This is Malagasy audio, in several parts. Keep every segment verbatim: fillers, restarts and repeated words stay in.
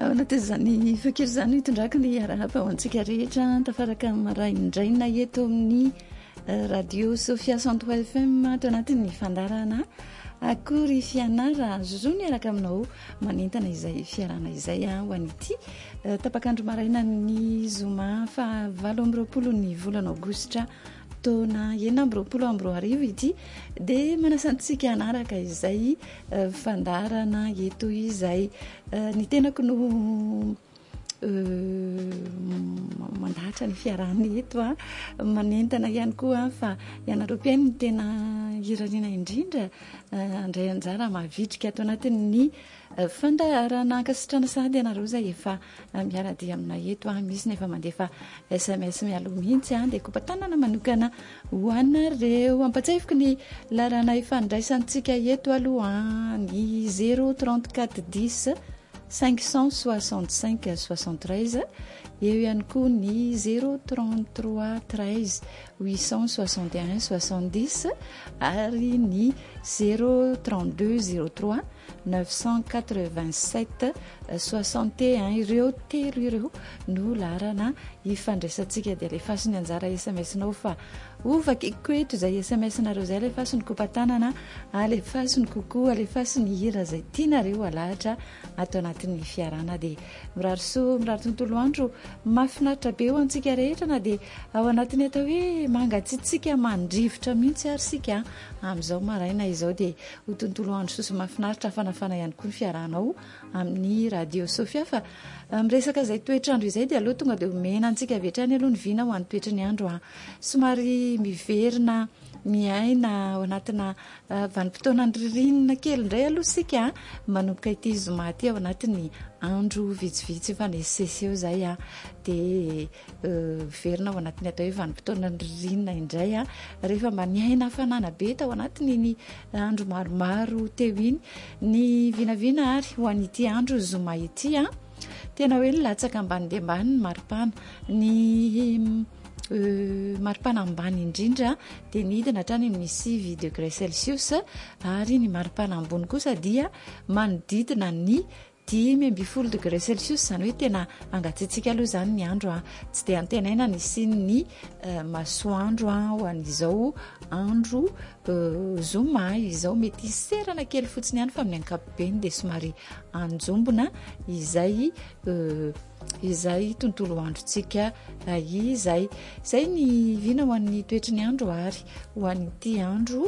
ao anatin'izany fekery izany hitondraky ny arahaba ho antsika rehetra tafaraka maray indraina eto amin'ny radio Sofia cent trois F M ato anatin'ny fandarana akory fianara zozo ny araka aminao manentana izay fiarana izay ho an'ity tapakandro maraina ny zoma fa valo amby roapolo ny volana aogositra taona enina amby roapolo amby roa arivo ity dia manasantsika anaraka izay fandarana eto izay ny tenako no mandahatra ny fiarahana eto a manentana ihany koa fa ianareo mpiaino ny tena hirariana indrindra andray anjara mahavitrika ato anatin'ny fandaharana ankasitrana sady ianareo zay efa miaradia amina eto a misy nefa mandefa S M S mialo mihitsy a dia kopatanana manokana ho anareo ampatsahifiko ny larana ifandraisantsika eto aloha ny zéro trente-quatre dix cinq cent soixante-cinq soixante-treize eo ihany koa ny zéro trente-trois treize huit cent soixante et un soixante-dix ary ny zéro trente-deux zéro trois neuf cent quatre-vingt-sept soixante et un ireo telo ireo no larana ifandraisantsika dia alefaso ny anjara S M S nao fa ovakiko eto izay S M S nareo zay alefaso ny kopatanana alefaso ny kokoa alefaso ny hira zay tianareo alahatra ato anatin'ny fiarana dia mirariso mirary tontolo andro mahafinaritra be ho antsika rehetra na dia ao anatiny atao hoe mangatsitsika mandrivotra mihitsy ary sika amin'izao maraina izao dia ho tontolo andro soso mahafinaritra fanafana ihany koa ny fiarahanao amin'ny radio Sofia fa miresaka zay toetrandro izay dia aloha tonga dia omena antsika avetrany aloha ny vina ho an'ny toetra ny andro a somary miverina miaina ao anatina vanim-potoana ny ririnina kely indray aloha sika manomboka ity zoma ty ao anatin'ny andro vitsivitsy fa neseseo zay a dia verina ao anatin'ny atao hoe vanim-potoana ny ririnina indray a rehefa mba niaina hafanana be tao anatin'ny andro maromaro teo iny ny vinavina ary ho an'ity andro zoma ity a tena hoe ny latsaka ambany dia ambany ny maripana ny maripana ambany indrindra dia nidina hatrany amin'ny sivy degré celsius ary ny maripana ambony kosa dia manodidina ny dimy amby folo degré celsius izany hoe tena angatsitsika aloha izany ny andro a tsy dia antenaina ny sin'ny masoandro a ho an'izao andro zoma izao mety serana kely fotsiny ihany fa amin'ny ankapobeny dia somary anjombona izay izay tontolo androntsika izay izay ny vina ho an'ny toetry ny andro ary ho an'ity andro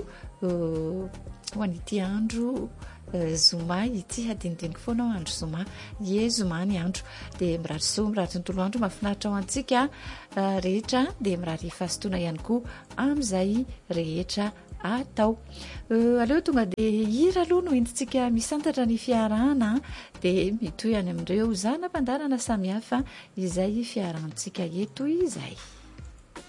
ho an'ity andro zoma ity hadinidiniky foana ao andro zoma ie zoma ny andro dia mirary so mirary tontolo andro mahafinaritra ao antsika rehetra dia mirary fahasotoana ihany koa amin'izay rehetra atao aleo tonga dia hira aloha no entintsika misantatra ny fiarahana dia mitoy any amin'ireo zana mpandarana samihafa izay fiarahantsika eto izay